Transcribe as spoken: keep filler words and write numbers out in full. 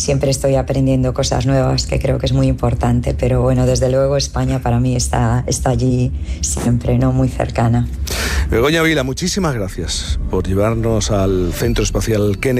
siempre estoy aprendiendo cosas nuevas, que creo que es muy importante, pero bueno, desde luego España para mí está, está allí siempre, ¿no? Muy cercana. Begoña Vila, muchísimas gracias por llevarnos al Centro Espacial Kennedy.